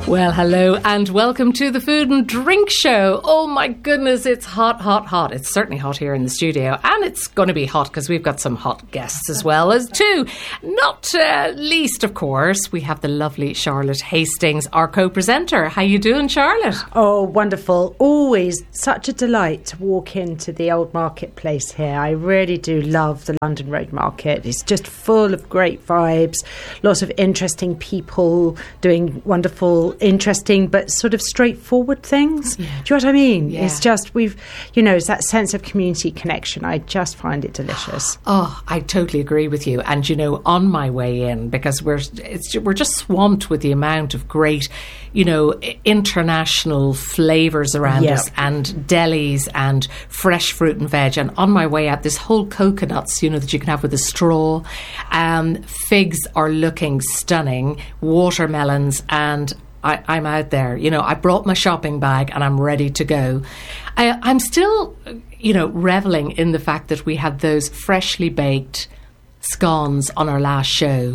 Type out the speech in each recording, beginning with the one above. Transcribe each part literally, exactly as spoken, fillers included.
Well, hello and welcome to the Food and Drink Show. Oh my goodness, it's hot, hot, hot. It's certainly hot here in the studio, and it's going to be hot because we've got some hot guests as well as too. Not uh, least, of course, we have the lovely Charlotte Hastings, our co-presenter. How you doing, Charlotte? Oh, wonderful. Always such a delight to walk into the old marketplace here. I really do love the London Road Market. It's just full of great vibes, lots of interesting people doing wonderful, interesting but sort of straightforward things. Yeah. Do you know what I mean? Yeah. It's just, we've, you know, it's that sense of community connection. I just find it delicious. Oh, I totally agree with you. And, you know, on my way in, because we're it's, we're just swamped with the amount of great, you know, international flavours around Yeah. us, and delis and fresh fruit and veg. And on my way out, this whole coconuts, you know, that you can have with a straw. Um, figs are looking stunning. Watermelons, and I, I'm out there. You know, I brought my shopping bag and I'm ready to go. I, I'm still, you know, revelling in the fact that we had those freshly baked scones on our last show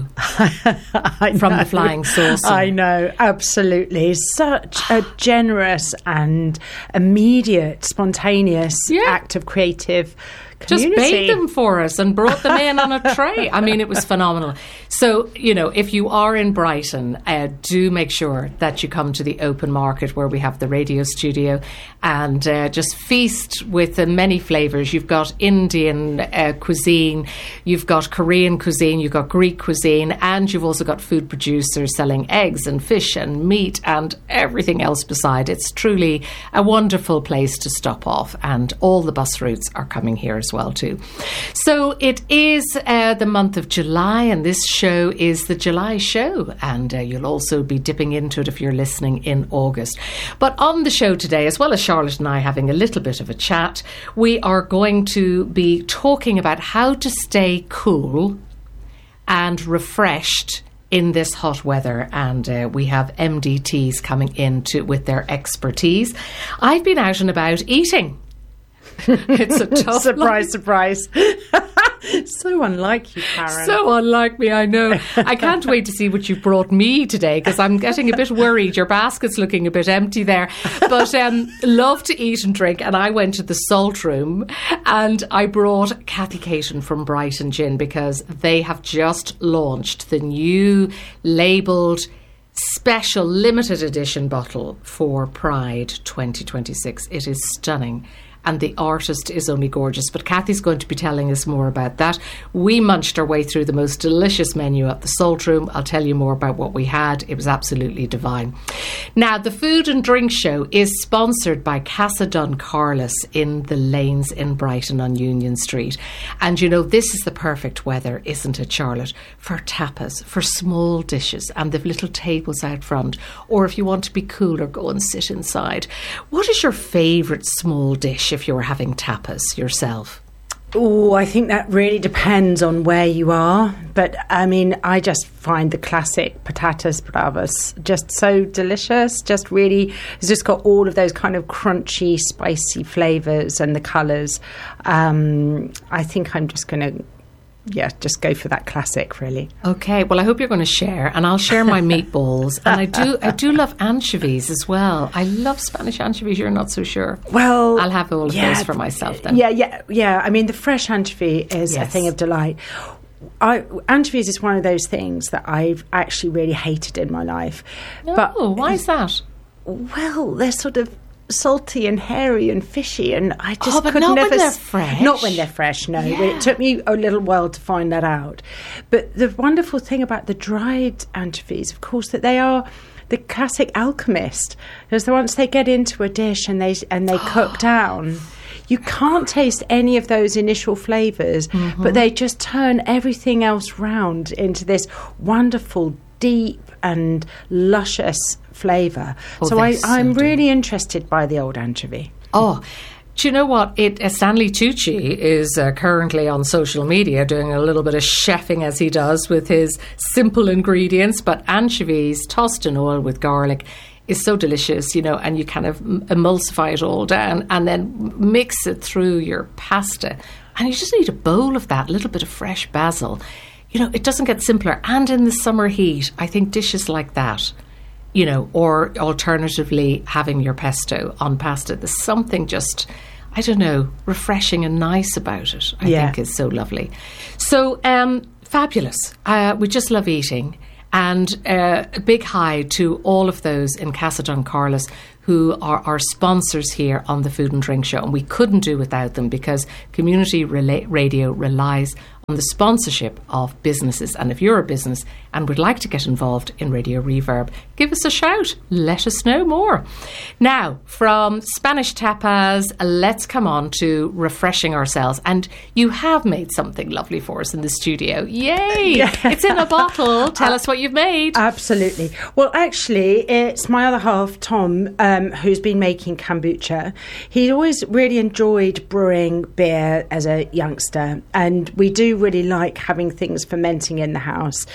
from the Flying Saucer. I know, absolutely. Such a generous and immediate, spontaneous Yeah. act of creative Just community. baked them for us and brought them in on a tray. I mean, it was phenomenal. So, you know, if you are in Brighton, uh, do make sure that you come to the open market where we have the radio studio, and uh, just feast with the many flavours. You've got Indian uh, cuisine, you've got Korean cuisine, you've got Greek cuisine, and you've also got food producers selling eggs and fish and meat and everything else beside. It's truly a wonderful place to stop off, and all the bus routes are coming here as well too. So it is uh, the month of July, and this show is the July show, and uh, you'll also be dipping into it if you're listening in August. But on the show today, as well as Charlotte and I having a little bit of a chat, we are going to be talking about how to stay cool and refreshed in this hot weather, and uh, we have M D Ts coming in to, with their expertise. I've been out and about eating. It's a tough surprise, surprise. So unlike you, Karen. So unlike me, I know. I can't wait to see what you've brought me today, because I'm getting a bit worried. Your basket's looking a bit empty there. But um, love to eat and drink. And I went to the Salt Room and I brought Kathy Caton from Brighton Gin, because they have just launched the new labelled special limited edition bottle for Pride twenty twenty-six. It is stunning. And the artist is only gorgeous. But Kathy's going to be telling us more about that. We munched our way through the most delicious menu at the Salt Room. I'll tell you more about what we had. It was absolutely divine. Now, the Food and Drink Show is sponsored by Casa Don Carlos in the Lanes in Brighton on Union Street. And, you know, this is the perfect weather, isn't it, Charlotte? For tapas, for small dishes, and they've little tables out front. Or if you want to be cooler, go and sit inside. What is your favourite small dish if you're having tapas yourself? Oh, I think that really depends on where you are. But, I mean, I just find the classic patatas bravas just so delicious. Just really, it's just got all of those kind of crunchy, spicy flavours and the colours. Um, I think I'm just going to, yeah, just go for that classic, really. Okay, well, I hope you're going to share, and I'll share my meatballs. And I do I do love anchovies as well. I love Spanish anchovies. You're not so sure. Well, I'll have all of yeah, those for myself then. Yeah, yeah, yeah. I mean, the fresh anchovy is Yes. a thing of delight. I, anchovies is one of those things that I've actually really hated in my life. Oh, but why is that? Well, they're sort of salty and hairy and fishy, and I just Oh, but could not never when they're s- fresh. Not when they're fresh, no. Yeah. It took me a little while to find that out. But the wonderful thing about the dried anchovies, of course, that they are the classic alchemist, because once they get into a dish and they and they cook down, you can't taste any of those initial flavours, Mm-hmm. but they just turn everything else round into this wonderful, deep and luscious flavour. Oh, so they I, so I'm do. really interested by the old anchovy. Oh, do you know what? It, uh, Stanley Tucci is uh, currently on social media doing a little bit of chefing, as he does with his simple ingredients, but anchovies tossed in oil with garlic is so delicious, you know, and you kind of emulsify it all down and then mix it through your pasta. And you just need a bowl of that, a little bit of fresh basil. You know, it doesn't get simpler. And in the summer heat, I think dishes like that you know, or alternatively having your pesto on pasta. There's something just, I don't know, refreshing and nice about it. I Yeah. think is so lovely. So um, fabulous. Uh, we just love eating. And uh, a big hi to all of those in Casa Don Carlos who are our sponsors here on the Food and Drink Show. And we couldn't do without them because community rela- radio relies on the sponsorship of businesses. And if you're a business and would like to get involved in Radio Reverb, give us a shout. Let us know more. Now, from Spanish tapas, let's come on to refreshing ourselves. And you have made something lovely for us in the studio. Yay! Yeah. It's in a bottle. Tell us what you've made. Absolutely. Well, actually, it's my other half, Tom, um, who's been making kombucha. He always really enjoyed brewing beer as a youngster, and we do really like having things fermenting in the house.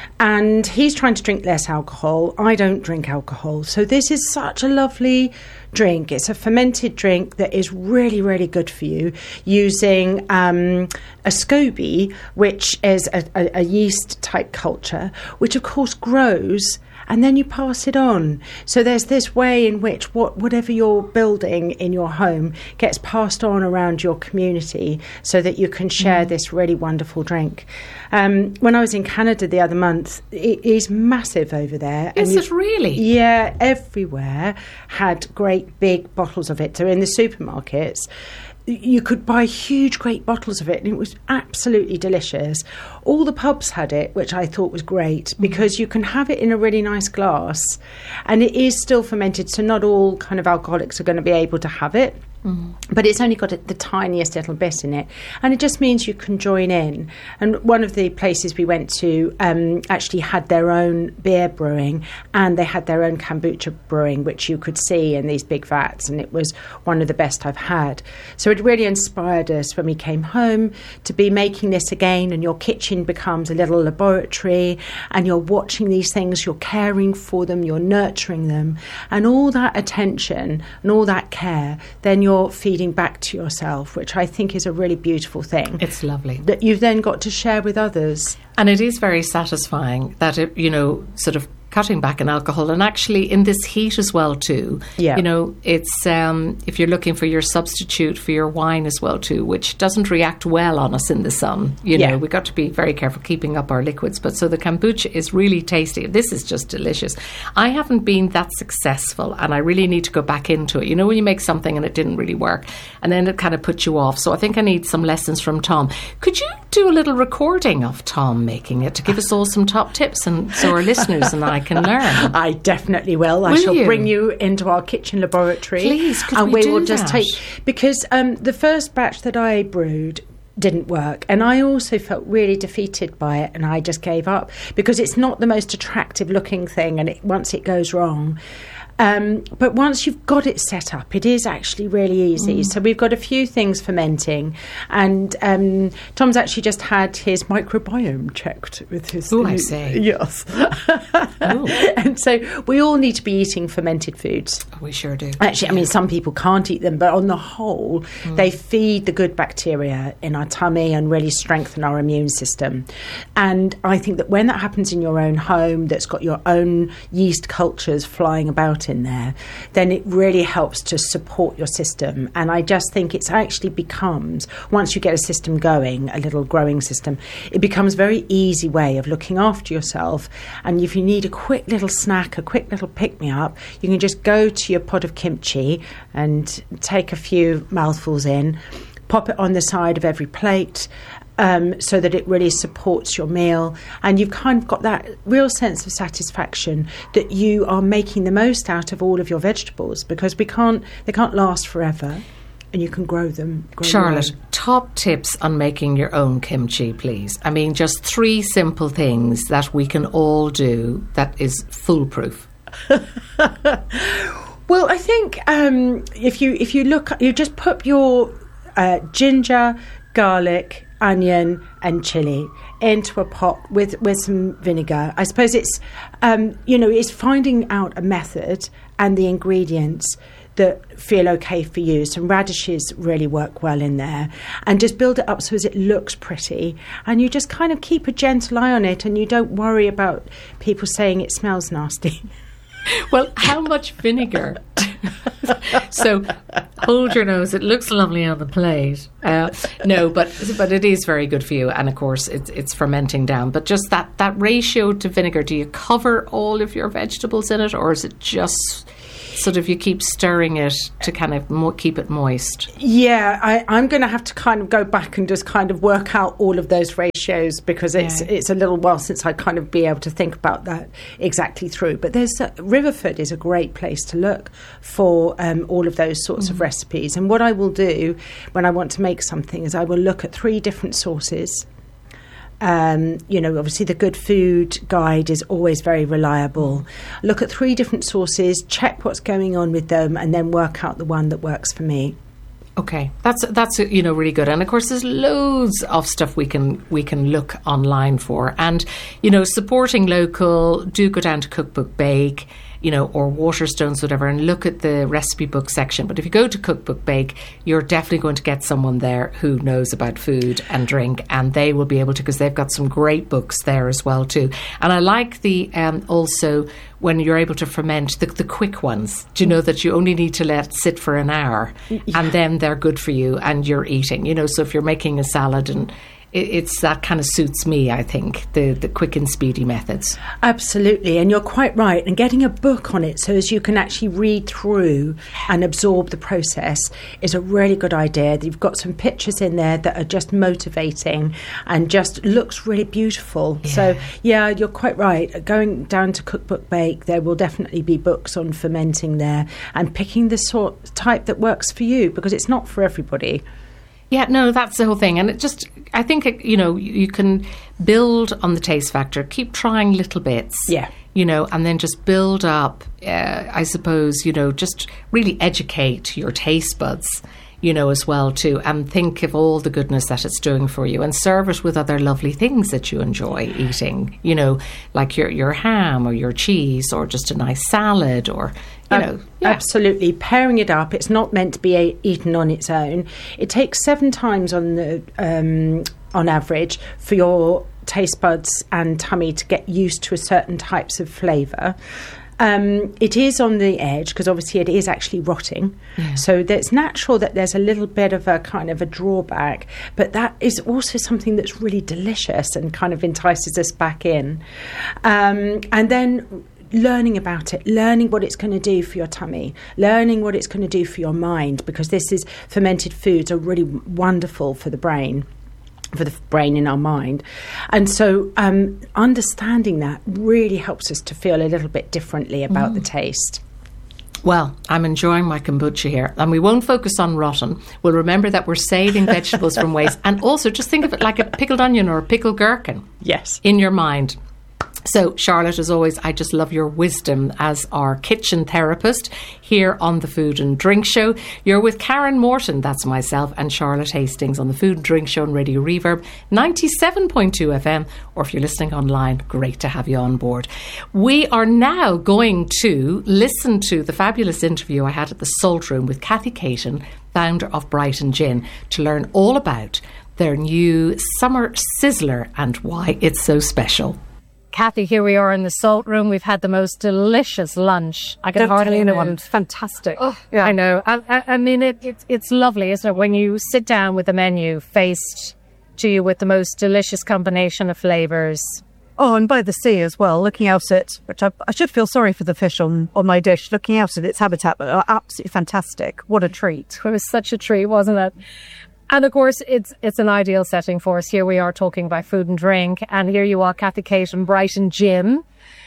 And he's trying to drink less alcohol. I don't drink alcohol. So this is such a lovely drink. It's a fermented drink that is really, really good for you, using um, a SCOBY, which is a, a, a yeast-type culture, which, of course, grows and then you pass it on. So there's this way in which what, whatever you're building in your home gets passed on around your community so that you can share mm. this really wonderful drink. Um, when I was in Canada the other month, it is massive over there. Is and it really? Yeah, everywhere had great big bottles of it. So in the supermarkets, you could buy huge, great bottles of it, and it was absolutely delicious. All the pubs had it, which I thought was great, because you can have it in a really nice glass, and it is still fermented, so not all kind of alcoholics are going to be able to have it. Mm. But it's only got the tiniest little bit in it, and it just means you can join in. And one of the places we went to um, actually had their own beer brewing, and they had their own kombucha brewing, which you could see in these big vats, and it was one of the best I've had. So it really inspired us when we came home to be making this again, and your kitchen becomes a little laboratory, and you're watching these things, you're caring for them, you're nurturing them, and all that attention and all that care, then you're You're feeding back to yourself, which I think is a really beautiful thing. It's lovely. That you've then got to share with others. And it is very satisfying that, it, you know, sort of cutting back on alcohol, and actually in this heat as well too. Yeah. You know, it's um, if you're looking for your substitute for your wine as well too, which doesn't react well on us in the sun. You know, yeah. we've got to be very careful keeping up our liquids. But so the kombucha is really tasty. This is just delicious. I haven't been that successful, and I really need to go back into it. You know, when you make something and it didn't really work, and then it kind of puts you off. So I think I need some lessons from Tom. Could you do a little recording of Tom making it to give us all some top tips, and so our listeners and I can learn? I definitely will. I will shall you? bring you into our kitchen laboratory. Please, could and we, we do will just that? take, because um, the first batch that I brewed didn't work, and I also felt really defeated by it, and I just gave up because it's not the most attractive looking thing, and it, once it goes wrong. Um, but once you've got it set up, it is actually really easy. Mm. So we've got a few things fermenting, and um, Tom's actually just had his microbiome checked with his... Oh, I see. Yes. And so we all need to be eating fermented foods. Oh, we sure do. Actually, I mean, some people can't eat them, but on the whole, mm. they feed the good bacteria in our tummy and really strengthen our immune system. And I think that when that happens in your own home, that's got your own yeast cultures flying about in there, then it really helps to support your system. And I just think it's actually becomes, once you get a system going, a little growing system, it becomes a very easy way of looking after yourself. And if you need a quick little snack, a quick little pick-me-up, you can just go to your pot of kimchi and take a few mouthfuls in, pop it on the side of every plate, Um, so that it really supports your meal, and you've kind of got that real sense of satisfaction that you are making the most out of all of your vegetables, because we can't they can't last forever, and you can grow them. Grow Charlotte, them. top tips on making your own kimchi, please. I mean, just three simple things that we can all do that is foolproof. Well, I think um, if you if you look, you just put your uh, ginger, garlic, onion and chilli into a pot with, with some vinegar. I suppose it's, um, you know, it's finding out a method and the ingredients that feel okay for you. Some radishes really work well in there, and just build it up so as it looks pretty, and you just kind of keep a gentle eye on it, and you don't worry about people saying it smells nasty. Well, how much vinegar? So hold your nose. It looks lovely on the plate. Uh, no, but but it is very good for you. And of course, it's it's fermenting down. But just that, that ratio to vinegar, do you cover all of your vegetables in it, or is it just sort of you keep stirring it to kind of mo- keep it moist? Yeah, I, I'm going to have to kind of go back and just kind of work out all of those ratios, because it's Yeah. it's a little while since I kind of be able to think about that exactly through. But there's uh, Riverford is a great place to look for um, all of those sorts mm-hmm. of recipes. And what I will do when I want to make something is I will look at three different sources. Um, you know, obviously the Good Food Guide is always very reliable. Look at three different sources, check what's going on with them, and then work out the one that works for me. Okay, that's that's you know really good, and of course there's loads of stuff we can we can look online for, and you know supporting local. Do go down to Cookbook Bake, you know, or Waterstones, whatever, and look at the recipe book section. But if you go to Cookbook Bake, you're definitely going to get someone there who knows about food and drink, and they will be able to, because they've got some great books there as well too. And I like the um, also when you're able to ferment the, the quick ones. Do you know that you only need to let it sit for an hour, yeah. and then they're good for you, and you're eating. You know, so if you're making a salad and it's that kind of suits me, I think, the, the quick and speedy methods. Absolutely, and you're quite right. And getting a book on it so as you can actually read through and absorb the process is a really good idea. You've got some pictures in there that are just motivating and just looks really beautiful. Yeah. So, yeah, you're quite right. Going down to Cookbook Bake, there will definitely be books on fermenting there and picking the sort type that works for you, because it's not for everybody. Yeah, no, that's the whole thing. And it just, I think, it, you know, you can build on the taste factor, keep trying little bits. Yeah. You know, and then just build up, uh, I suppose, you know, just really educate your taste buds, you know, as well too, and think of all the goodness that it's doing for you, and serve it with other lovely things that you enjoy eating, you know, like your, your ham or your cheese, or just a nice salad, or, you know. Um, yeah. Absolutely. Pairing it up. It's not meant to be a, eaten on its own. It takes seven times on the um, on average for your taste buds and tummy to get used to a certain types of flavour. Um, it is on the edge because obviously it is actually rotting. Yeah. So it's natural that there's a little bit of a kind of a drawback, but that is also something that's really delicious and kind of entices us back in. Um, and then learning about it, learning what it's going to do for your tummy, learning what it's going to do for your mind, because this is fermented foods are really wonderful for the brain. for the brain in our mind. And so um, understanding that really helps us to feel a little bit differently about mm. the taste. Well, I'm enjoying my kombucha here, and we won't focus on rotten. We'll remember that we're saving vegetables from waste, and also just think of it like a pickled onion or a pickled gherkin. Yes. In your mind. So, Charlotte, as always, I just love your wisdom as our kitchen therapist here on the Food and Drink Show. You're with Karen Morton, that's myself, and Charlotte Hastings on the Food and Drink Show on Radio Reverb, ninety-seven point two F M, or if you're listening online, great to have you on board. We are now going to listen to the fabulous interview I had at the Salt Room with Kathy Caton, founder of Brighton Gin, to learn all about their new Summer Sizzler and why it's so special. Kathy, here we are in the Salt Room. We've had the most delicious lunch. I can hardly anyone. Fantastic. Oh, yeah. I know. I, I, I mean, it, it, it's lovely, isn't it? When you sit down with the menu faced to you with the most delicious combination of flavours. Oh, and by the sea as well, looking out at, which I, I should feel sorry for the fish on, on my dish, looking out at its habitat, but are absolutely fantastic. What a treat. It was such a treat, wasn't it? And of course, it's it's an ideal setting for us. Here we are talking about food and drink. And here you are, Kathy Caton, Brighton Gin.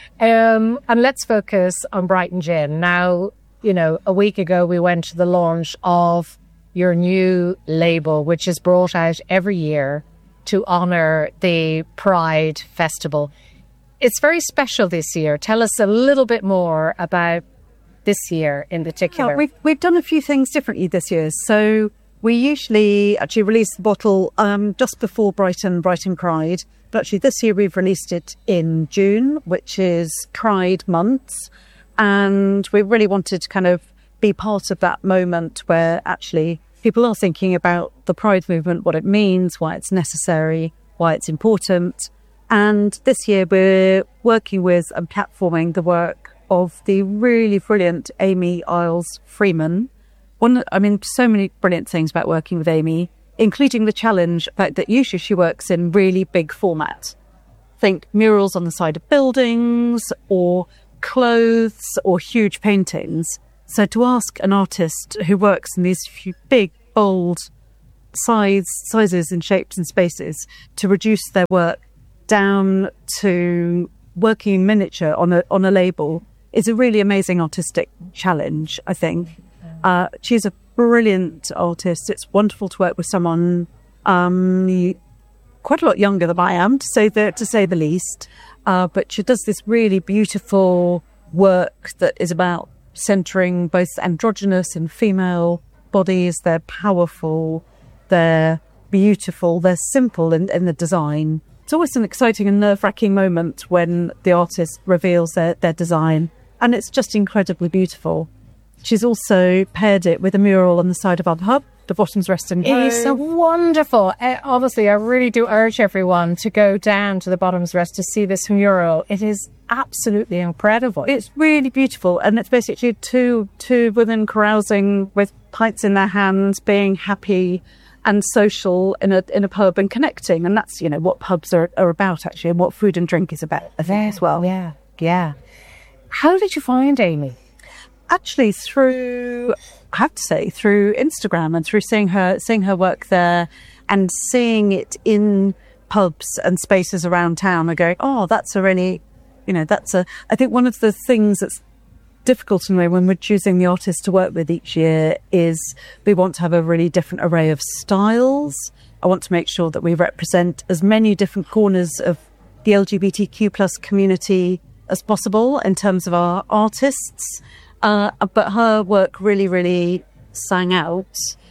Um, and let's focus on Brighton Gin. Now, you know, a week ago, we went to the launch of your new label, which is brought out every year to honour the Pride Festival. It's very special this year. Tell us a little bit more about this year in particular. Yeah, we've, we've done a few things differently this year. So we usually actually release the bottle um, just before Brighton, Brighton Pride. But actually this year we've released it in June, which is Pride months. And we really wanted to kind of be part of that moment where actually people are thinking about the Pride movement, what it means, why it's necessary, why it's important. And this year we're working with and platforming the work of the really brilliant Amy Isles Freeman. One, I mean, so many brilliant things about working with Amy, including the challenge, the fact that usually she works in really big format. Think murals on the side of buildings or clothes or huge paintings. So to ask an artist who works in these big, bold size, sizes and shapes and spaces to reduce their work down to working in miniature on a on a label is a really amazing artistic challenge, I think. Uh, she's a brilliant artist. It's wonderful to work with someone um, quite a lot younger than I am, to say the, to say the least. Uh, but she does this really beautiful work that is about centering both androgynous and female bodies. They're powerful, they're beautiful, they're simple in, in the design. It's always an exciting and nerve-wracking moment when the artist reveals their, their design, and it's just incredibly beautiful. She's also paired it with a mural on the side of our hub, the Bottoms Rest and Cove. It is so wonderful. Uh, obviously, I really do urge everyone to go down to the Bottoms Rest to see this mural. It is absolutely incredible. It's really beautiful, and it's basically two two women carousing with pints in their hands, being happy and social in a in a pub and connecting. And that's, you know, what pubs are, are about, actually, and what food and drink is about, I think, yeah, as well. Yeah, yeah. How did you find Amy? Actually, through, I have to say, through Instagram and through seeing her seeing her work there and seeing it in pubs and spaces around town, and going, oh, that's a really, you know, that's a, I think one of the things that's difficult in a way when we're choosing the artists to work with each year is we want to have a really different array of styles. I want to make sure that we represent as many different corners of the L G B T Q plus community as possible in terms of our artists. Uh, but her work really, really sang out,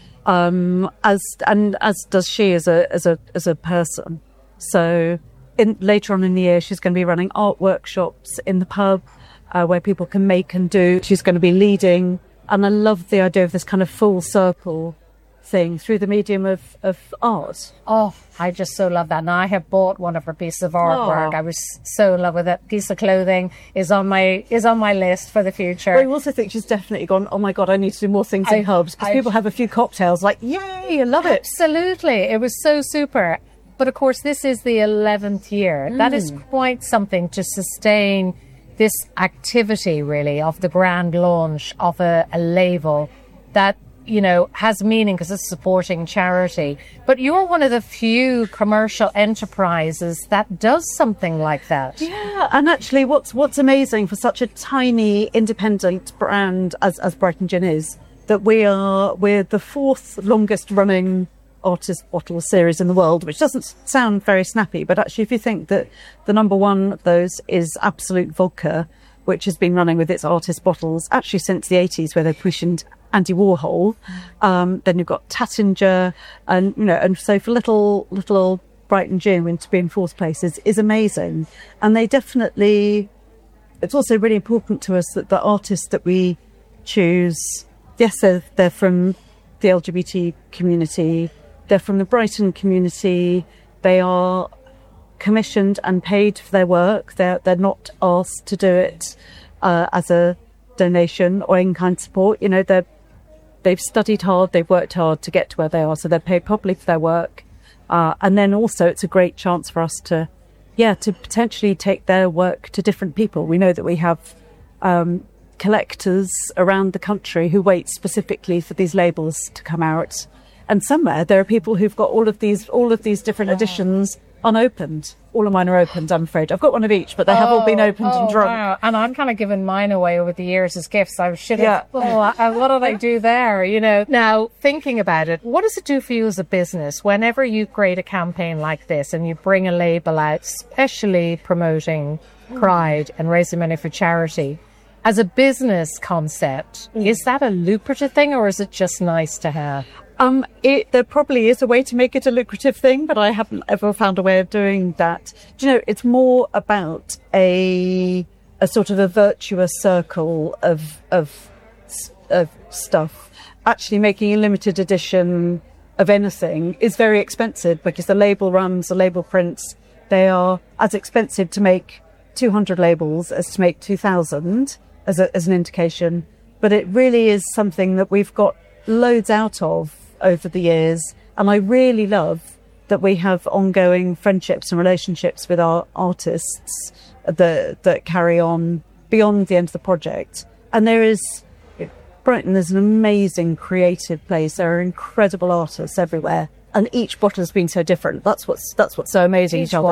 um, as and as does she as a as a as a person. So, in, later on in the year, she's going to be running art workshops in the pub uh, where people can make and do. She's going to be leading, and I love the idea of this kind of full circle thing through the medium of, of art. Oh, I just so love that. Now, I have bought one of her pieces of artwork. Oh. I was so in love with it. Piece of clothing is on my is on my list for the future. Well, I also think she's definitely gone, oh my God, I need to do more things I- in hubs, because I- people have a few cocktails like, yay, I love it. Absolutely. It was so super. But of course, this is the eleventh year. Mm. That is quite something to sustain this activity, really, of the grand launch of a, a label that, you know, has meaning because it's supporting charity. But you're one of the few commercial enterprises that does something like that. Yeah, and actually what's what's amazing for such a tiny independent brand as, as Brighton Gin is, that we are, we're the fourth longest running artist bottle series in the world, which doesn't sound very snappy, but actually if you think that the number one of those is Absolute Vodka, which has been running with its artist bottles actually since the eighties, where they commissioned Andy Warhol. Um, then you've got Tattinger, and you know, and so for little little old Brighton Gin to be in fourth place is, is amazing. And they definitely, it's also really important to us that the artists that we choose, yes, they're, they're from the L G B T community, they're from the Brighton community, they are commissioned and paid for their work. They're they're not asked to do it uh, as a donation or in-kind support. You know, they're they've studied hard, they've worked hard to get to where they are, so they're paid properly for their work. Uh, and then also, it's a great chance for us to, yeah, to potentially take their work to different people. We know that we have um, collectors around the country who wait specifically for these labels to come out. And somewhere there are people who've got all of these all of these different editions unopened. All of mine are opened, I'm afraid. I've got one of each, but they have all been opened oh, and drunk. Wow. And I'm kind of giving mine away over the years as gifts. I should Yeah. have, oh, I, what did I do there? You know, now thinking about it, what does it do for you as a business whenever you create a campaign like this and you bring a label out, especially promoting Pride and raising money for charity? As a business concept, is that a lucrative thing or is it just nice to have? Um, it, there probably is a way to make it a lucrative thing, but I haven't ever found a way of doing that. Do you know, it's more about a a sort of a virtuous circle of of of stuff. Actually, making a limited edition of anything is very expensive because the label runs, the label prints. They are as expensive to make two hundred labels as to make two thousand as, a, as an indication. But it really is something that we've got loads out of over the years. And I really love that we have ongoing friendships and relationships with our artists that, that carry on beyond the end of the project. And there is, Brighton is an amazing creative place. There are incredible artists everywhere. And each bottle has been so different. That's what's, that's what's so amazing. Each one